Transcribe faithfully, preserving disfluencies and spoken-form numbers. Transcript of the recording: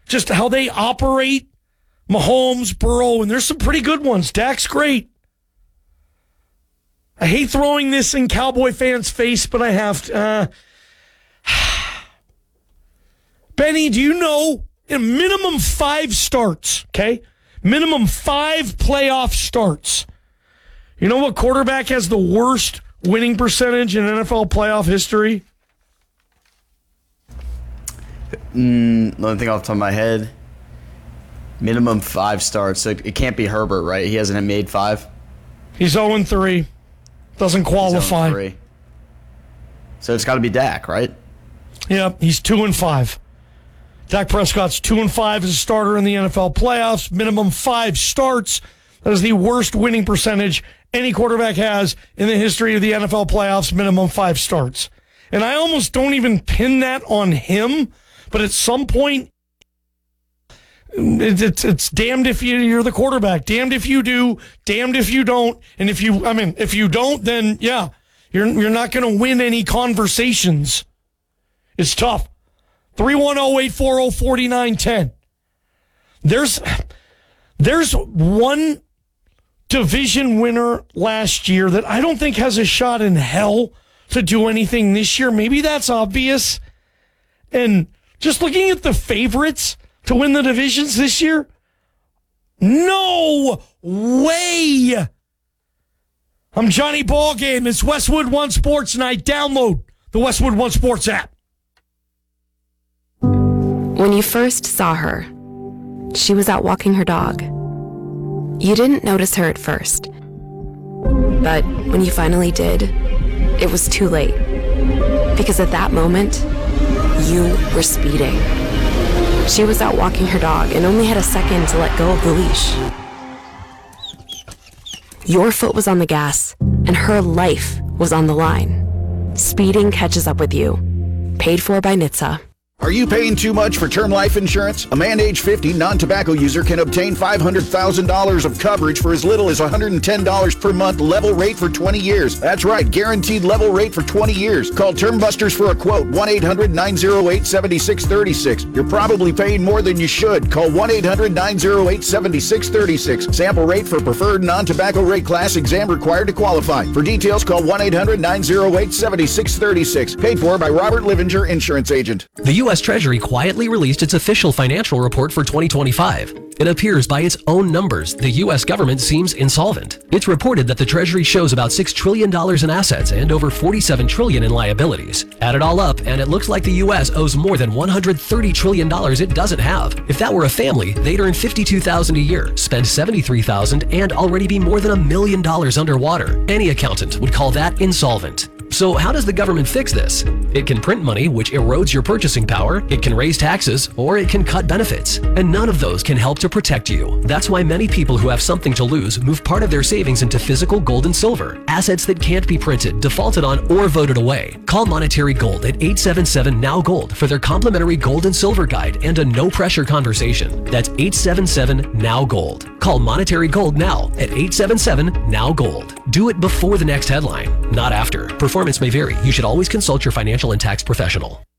just how they operate. Mahomes, Burrow, and there's some pretty good ones. Dak's great. I hate throwing this in Cowboy fans' face, but I have to. Uh, Benny, do you know a minimum five starts, okay? Minimum five playoff starts. You know what quarterback has the worst winning percentage in N F L playoff history? Mm, let me think off the top of my head. Minimum five starts. So it can't be Herbert, right? He hasn't made five. He's oh and three. Doesn't qualify. He's oh and three. So it's got to be Dak, right? Yep, he's two and five. Dak Prescott's two and five as a starter in the N F L playoffs. Minimum five starts. That is the worst winning percentage any quarterback has in the history of the N F L playoffs. Minimum five starts. And I almost don't even pin that on him, but at some point, it's it's, it's damned if you, you're the quarterback. Damned if you do. Damned if you don't. And if you, I mean, if you don't, then yeah, you're you're not going to win any conversations. It's tough. three one zero, eight four zero, four nine one zero. There's, there's one division winner last year that I don't think has a shot in hell to do anything this year. Maybe that's obvious. And just looking at the favorites to win the divisions this year, no way. I'm Johnny Ballgame. It's Westwood One Sports Night. Download the Westwood One Sports app. When you first saw her, she was out walking her dog. You didn't notice her at first. But when you finally did, it was too late. Because at that moment, you were speeding. She was out walking her dog and only had a second to let go of the leash. Your foot was on the gas, and her life was on the line. Speeding catches up with you. Paid for by N H T S A. Are you paying too much for term life insurance? A man age fifty non-tobacco user can obtain five hundred thousand dollars of coverage for as little as one hundred ten dollars per month, level rate for twenty years. That's right, guaranteed level rate for twenty years. Call Term Busters for a quote, one eight hundred, nine oh eight, seven six three six. You're probably paying more than you should. Call one eight hundred, nine oh eight, seven six three six. Sample rate for preferred non-tobacco rate class, exam required to qualify. For details, call one eight hundred, nine oh eight, seven six three six. Paid for by Robert Livinger, Insurance Agent. The U S Treasury quietly released its official financial report for twenty twenty-five. It appears by its own numbers, the U S government seems insolvent. It's reported that the Treasury shows about six trillion dollars in assets and over forty-seven trillion dollars in liabilities. Add it all up, and it looks like the U S owes more than one hundred thirty trillion dollars it doesn't have. If that were a family, they'd earn fifty-two thousand dollars a year, spend seventy-three thousand dollars, and already be more than a million dollars underwater. Any accountant would call that insolvent. So how does the government fix this? It can print money, which erodes your purchasing power, it can raise taxes, or it can cut benefits. And none of those can help to protect you. That's why many people who have something to lose move part of their savings into physical gold and silver, assets that can't be printed, defaulted on, or voted away. Call Monetary Gold at eight seven seven, N O W Gold for their complimentary gold and silver guide and a no-pressure conversation. That's eight seven seven, N O W Gold. Call Monetary Gold now at eight seven seven, N O W Gold. Do it before the next headline, not after. Performance may vary. You should always consult your financial and tax professional.